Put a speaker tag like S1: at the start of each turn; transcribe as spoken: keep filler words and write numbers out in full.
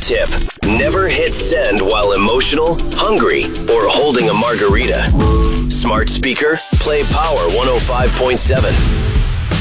S1: tip. Never hit send while emotional, hungry, or holding a margarita. Smart speaker, play Power one oh five point seven.